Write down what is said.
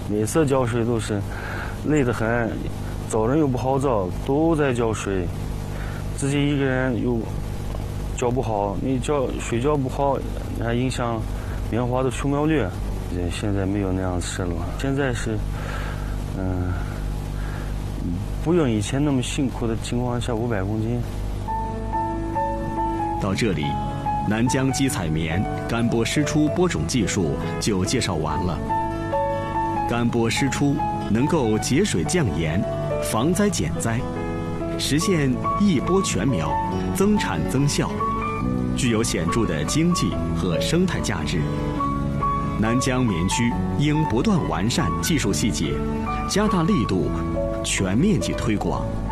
每次浇水都是累得很，找人又不好找，都在浇水，自己一个人又浇不好，你水浇不好，还影响棉花的出苗率。现在没有那样事了，现在是不用以前那么辛苦的情况下500公斤。 到这里，南疆基采棉干播湿出播种技术就介绍完了。干播湿出能够节水降盐，防灾减灾，实现一播全苗，增产增效，具有显著的经济和生态价值。南疆棉区应不断完善技术细节，加大力度，全面积推广。